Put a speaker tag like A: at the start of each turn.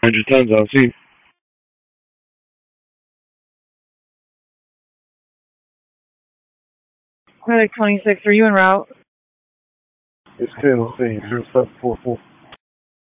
A: 110s, I'll see.
B: Medic 26, are you en route?
C: It's 10 on scene, 0744.